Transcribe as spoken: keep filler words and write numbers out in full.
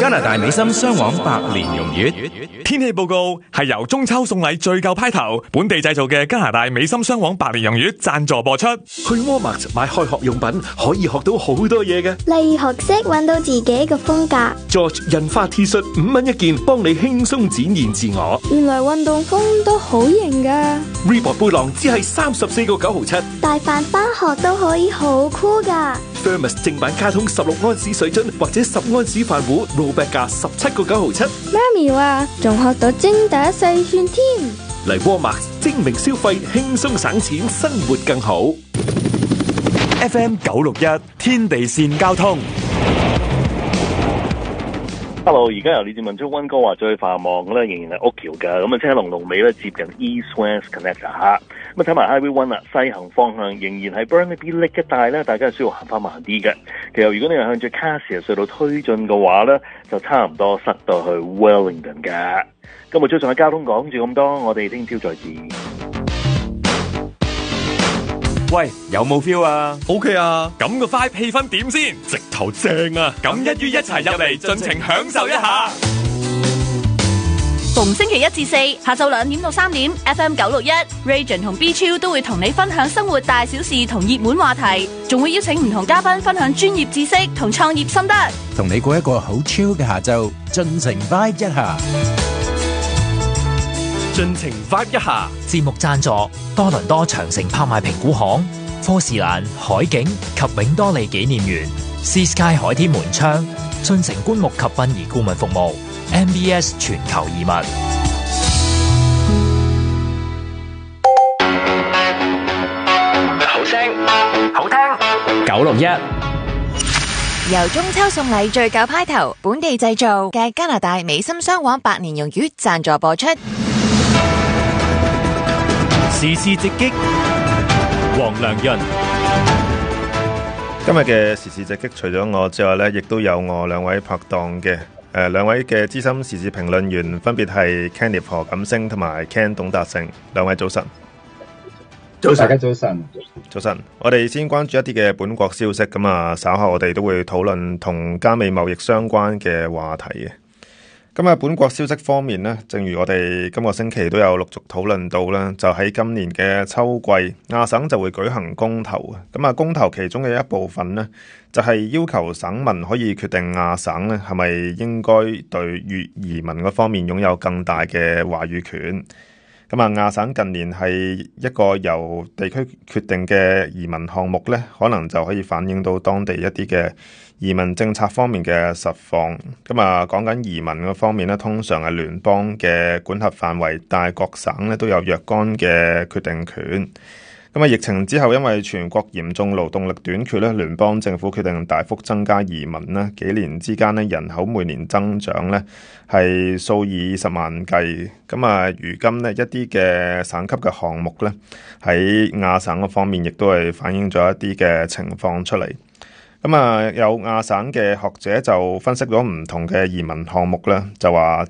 拿大美心雙黃百年榕月天氣報告係由中秋送禮最夠派頭本地製造嘅加拿大美心雙黃百年榕月贊助播出。 去 Walmart 買開學用品可以學到好多嘢嘅， 例如學識揾到自己嘅風格。 George 印花 T 恤五蚊一件，幫你輕鬆展現自我。 原來運動風都好型噶。 Reebok 背囊只係三十四個九毫七， 帶飯返學都可以好酷噶。 Thermos 正版卡通十六安士水樽或者十安士飯壺 rollback 價十七個九毫七。 媽咪話仲學到精打細算添。 嚟 Walmart 精明消費，輕鬆省錢，生活更好。 F M 九六一天地線交通。 Hello， 而家由列治文中溫哥華最繁忙嘅咧，仍然係屋橋㗎。咁啊，車龍龍尾咧接近 East West Connector 嚇。咁啊，睇埋 Highway One 啦，西行方向仍然係 Burnaby Lake 一帶咧，大家係需要行翻慢啲嘅。其實如果你係向住 Cassia 隧道推進嘅話咧，就差唔多塞到去 Wellington 嘅。今日早上嘅交通講住咁多，我哋聽朝再見。 喂，有冇 feel 啊 ？OK 啊，咁個 vibe 氣氛點先？直頭正啊！咁一於一齊入嚟，盡情享受一下。 逢星期一至四下晝兩點到三點 ，F M 九六一 Region 同 B 超都會同你分享生活大小事同熱門話題，仲會邀請唔同嘉賓分享專業知識同創業心得， 同你過一個好 chill 嘅下晝，盡情 vibe 一下。 盡情 vibe 一下。 節目贊助多倫多長城拍賣評估行、科士蘭海景及永多利紀念園、Sea Sky 海天門窗、進城棺木及殯儀顧問服務、M B S 全球移民。 好聲好聽九六一。 由中秋送禮最夠派頭，本地製造嘅加拿大美心雙黃百年榕月贊助播出。 時事直擊，黃良潤。 今日嘅時事直擊，除咗我之外呢，亦都有我兩位拍檔嘅誒，兩位嘅資深時事評論員，分別係 Kenneth 何錦星同埋 Ken 董達成。兩位早晨。 早晨，大家早晨。 早晨，我哋先關注一啲嘅本國消息，咁啊，稍後我哋都會討論同加美貿易相關嘅話題嘅。咁啊，本國消息方面呢，正如我哋今個星期都有陸續討論到啦，就喺今年嘅秋季，亞省就會舉行公投。咁啊，公投其中嘅一部分呢，就係要求省民可以決定亞省呢係咪應該對越移民嗰方面擁有更大嘅話語權。咁啊，亞省近年係一個由地區決定嘅移民項目呢，可能就可以反映到當地一啲嘅移民政策方面嘅實況。咁啊，講緊移民嗰方面呢，通常係聯邦嘅管轄範圍，但係各省呢都有若干嘅決定權。咁啊，疫情之後，因為全國嚴重勞動力短缺咧，聯邦政府決定大幅增加移民咧。幾年之間咧，人口每年增長咧係數以十萬計。咁啊，如今咧一啲嘅省級嘅項目咧，喺亞省嗰方面亦都係反映咗一啲嘅情況出嚟。咁啊，有亞省嘅學者就分析咗唔同嘅移民項目咧，就話